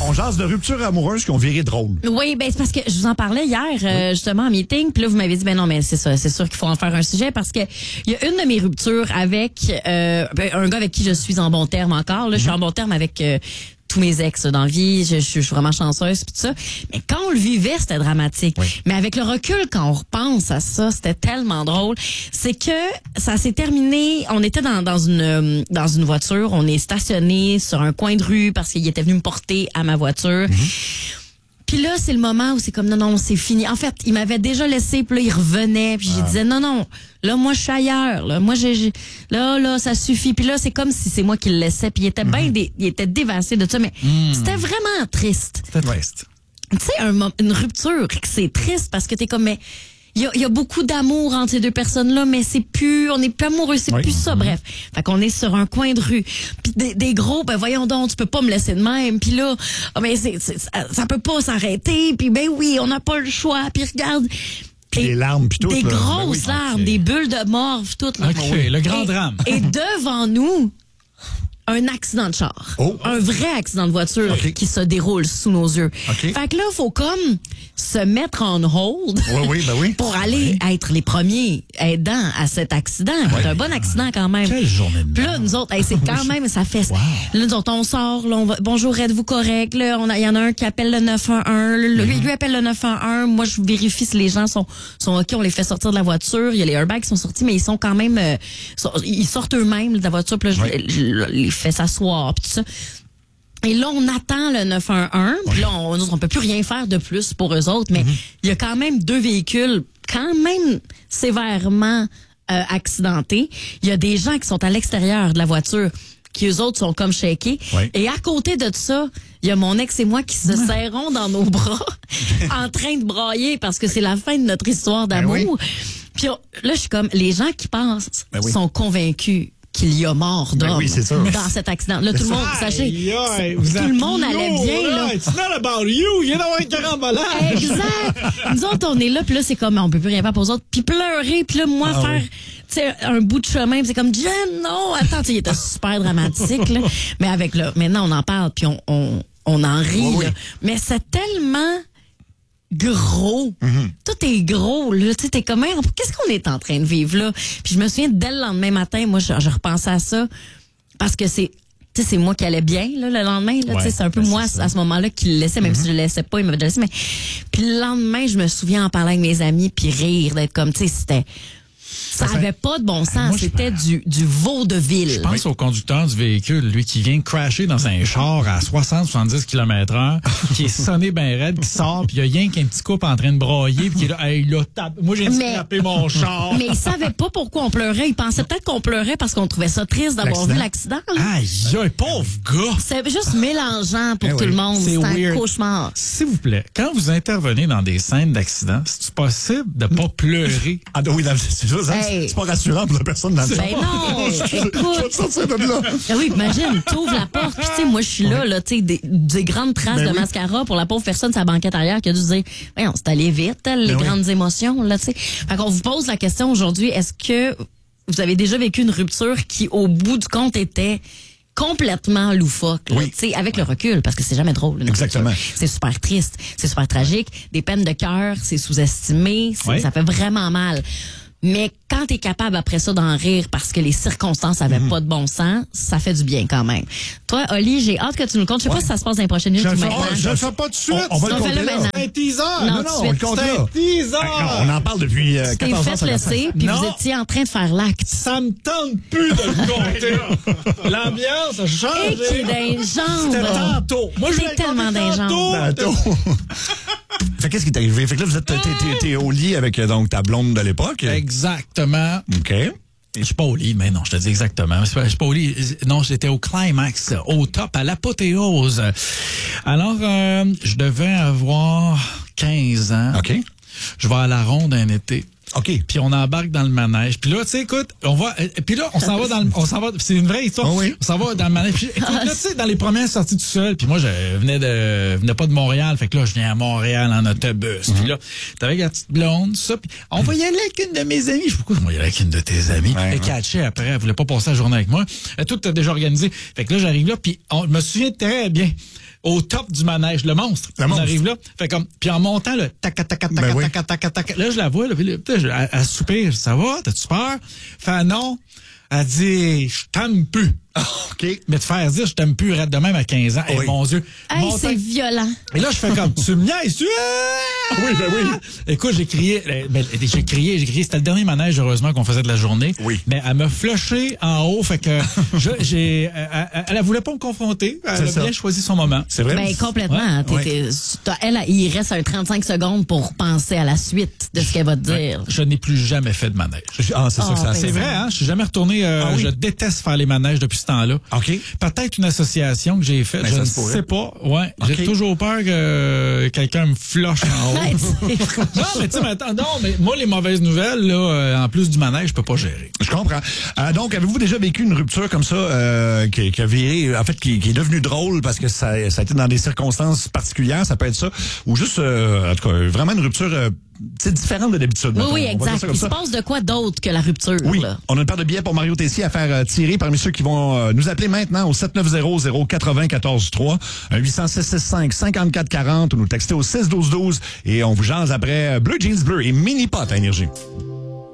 On jase de ruptures amoureuses qui ont viré drôle. Oui, ben c'est parce que je vous en parlais hier, justement, en meeting. Puis là, vous m'avez dit, ben non, mais c'est ça, c'est sûr qu'il faut en faire un sujet parce que il y a une de mes ruptures avec un gars avec qui je suis en bon terme encore. Là, je suis en bon terme avec tous mes ex dans la vie, je suis vraiment chanceuse pis tout ça. Mais quand on le vivait, c'était dramatique. Oui. Mais avec le recul, quand on repense à ça, c'était tellement drôle. C'est que ça s'est terminé. On était dans une voiture. On est stationné sur un coin de rue parce qu'il était venu me porter à ma voiture. Puis là, c'est le moment où c'est comme non, c'est fini. En fait, il m'avait déjà laissé, puis là, il revenait, puis je disais non, là, moi, je suis ailleurs. Là, moi, là, ça suffit. Puis là, c'est comme si c'est moi qui le laissais, puis il était il était dévasté de ça, mais c'était vraiment triste. C'était triste. Tu sais, une rupture, c'est triste parce que t'es comme, mais il y a beaucoup d'amour entre ces deux personnes-là, mais on n'est plus amoureux, c'est plus ça, bref. Fait qu'on est sur un coin de rue. Puis des gros, ben voyons donc, tu peux pas me laisser de même. Puis là, mais ça peut pas s'arrêter. Puis ben oui, on n'a pas le choix. Puis regarde. Puis des larmes, puis tout. Des grosses larmes, des bulles de morve, tout. Là. OK, le grand drame. Et devant nous, un accident de char. Oh. Un vrai accident de voiture qui se déroule sous nos yeux. Fait que là, il faut comme se mettre en hold pour aller être les premiers aidants à cet accident. C'est un bon accident quand même. Quelle journée de Puis là, nous autres, c'est quand même, ça fait... Là, nous autres, on sort, là, bonjour, êtes-vous correct? Là, il y en a un qui appelle le 911. Lui appelle le 911. Moi, je vérifie si les gens sont OK. On les fait sortir de la voiture. Il y a les airbags qui sont sortis, mais ils sont quand même... ils sortent eux-mêmes de la voiture. Puis là, je les fais s'asseoir, puis tout ça. Et là, on attend le 911. Puis là, on peut plus rien faire de plus pour eux autres, mais il y a quand même 2 véhicules quand même sévèrement accidentés. Il y a des gens qui sont à l'extérieur de la voiture qui, eux autres, sont comme shakés. Et à côté de ça, il y a mon ex et moi qui se serrons dans nos bras en train de brailler parce que c'est la fin de notre histoire d'amour. Puis là, je suis comme, les gens qui pensent sont convaincus qu'il y a mort d'homme dans cet accident. Là, tout le monde, sachez, tout le monde allait bien, là. It's not about you, you know, un carambolage. Exact. Nous autres, on est là, puis là, c'est comme, on peut plus rien faire pour eux autres, puis pleurer, puis là, moi, faire, tu sais, un bout de chemin, c'est comme, Jen, non, attends, il était super dramatique, là. Mais maintenant, on en parle, puis on en rit, là. Mais c'est tellement gros. Tout est gros, là. Tu sais, t'es comme, qu'est-ce qu'on est en train de vivre, là? Puis je me souviens, dès le lendemain matin, moi, je repensais à ça. Parce que c'est moi qui allais bien, là, le lendemain, là. Tu sais, c'est un peu moi, à ce moment-là, qui le laissait, même si je le laissais pas, il m'avait déjà laissé. Mais, puis le lendemain, je me souviens en parlant avec mes amis, puis rire, d'être comme, tu sais, ça avait pas de bon sens. C'était du vaudeville. Je pense au conducteur du véhicule, lui qui vient crasher dans un char à 60-70 km/h, qui est sonné ben raide, qui sort, puis il y a rien qu'un petit couple en train de brailler, puis qui est là, hey, là, moi j'ai scrappé mon char. Mais il savait pas pourquoi on pleurait. Il pensait peut-être qu'on pleurait parce qu'on trouvait ça triste d'avoir vu l'accident. Aïe, un pauvre gars. C'est juste mélangeant pour tout le monde. C'est un cauchemar. S'il vous plaît, quand vous intervenez dans des scènes d'accident, c'est possible de pas pleurer? Ah oui, c'est ça. C'est pas rassurant pour la personne dans le Ben non, écoute. Oui, imagine, t'ouvres la porte, puis tu sais, moi je suis là, tu sais, des grandes traces de mascara pour la pauvre personne sur la banquette arrière qui a dû se dire, voyons, c'est allé vite, les grandes émotions, là, tu sais. Fait qu'on vous pose la question aujourd'hui, est-ce que vous avez déjà vécu une rupture qui, au bout du compte, était complètement loufoque, tu sais, avec le recul, parce que c'est jamais drôle. Exactement. C'est super triste, c'est super tragique, des peines de cœur, c'est sous-estimé, ça fait vraiment mal. Mais quand t'es capable après ça d'en rire parce que les circonstances avaient pas de bon sens, ça fait du bien quand même. Toi, Oli, j'ai hâte que tu nous le comptes. Je sais pas si ça se passe dans les prochaines minutes ou maintenant. Je le fais pas tout de suite. On va le compter là. C'est un teaser. Non, on le compte là. Teaser. On en parle depuis 14 ans. T'es fait laisser, puis vous étiez en train de faire l'acte. Ça me tente plus de le compter. L'ambiance a changé. Et qui est d'un genre. C'était tantôt. Moi, je l'ai tellement d'un genre. Fait qu'est-ce qui t'est arrivé? Fait que là, vous êtes t'es au lit avec donc ta blonde de l'époque. Exactement. OK. Je suis pas au lit, mais non, je te dis exactement. Je suis pas au lit. Non, j'étais au climax, au top, à l'apothéose. Alors, je devais avoir 15 ans. OK. Je vais à la ronde un été. OK. Puis on embarque dans le manège. Puis là, tu sais, écoute, puis là, on s'en va, c'est une vraie histoire. Oh oui. On s'en va dans le manège. Puis, écoute, là, tu sais, dans les premières sorties tout seul, puis moi, je venais pas de Montréal, fait que là, je viens à Montréal en autobus. Puis là, t'es avec la petite blonde, ça, puis on va y aller avec une de mes amies. Je sais pas pourquoi on va y aller avec une de tes amies. Elle catchait après, elle voulait pas passer la journée avec moi. Tout était déjà organisé. Fait que là, j'arrive là, puis je me souviens très bien. au top du manège, le monstre. Le on monstre. arrive là. Fait comme, puis en montant, là, tac, tac, tac, tac, Ben oui. tac, tac, tac, tac. Là, je la vois, là, puis là, elle soupire. Ça va? T'as-tu peur? Fait non. Elle dit, je t'aime plus. OK. Mais te faire dire, je t'aime plus, arrête de même à 15 ans. Oui. Et mon Dieu. Hey, Montant- c'est violent. Et là, je fais comme, tu me niaises-tu? Oui, ben oui. Écoute, j'ai crié, c'était le dernier manège, heureusement, qu'on faisait de la journée. Oui. Mais elle m'a flushé en haut, fait que elle voulait pas me confronter. Elle a C'est bien ça. choisi son moment. C'est vrai? Ben, complètement. Il reste un 35 secondes pour penser à la suite de ce qu'elle va te dire. Je n'ai plus jamais fait de manège. Ah, c'est ça que ça ben, C'est vrai, hein? Je suis jamais retourné. oui? Je déteste faire les manèges depuis ce temps-là. OK. Peut-être une association que j'ai faite, Ben, je ça ne se pourrait. sais pas. Ouais, OK. j'ai toujours peur que quelqu'un me flush en haut. Hey, c'est- Non, mais tu sais, mais attends, non, mais moi, les mauvaises nouvelles, là, en plus du manège, je peux pas gérer. Je comprends. Donc, avez-vous déjà vécu une rupture comme ça qui a viré, en fait, qui est devenue drôle parce que ça a été dans des circonstances particulières, ça peut être ça, ou juste, en tout cas, vraiment une rupture différente de d'habitude. Oui, mettons. oui, On va dire exact. ça comme Il ça. se passe de quoi d'autre que la rupture? Oui, Là? on a une paire de billets pour Mario Tessier à faire tirer parmi ceux qui vont nous appeler maintenant au 790-080-14-3, 800-665-5440 ou nous texter au 612-12 et on vous jase après Bleu Jeans Bleu et Mini Pot à Énergie.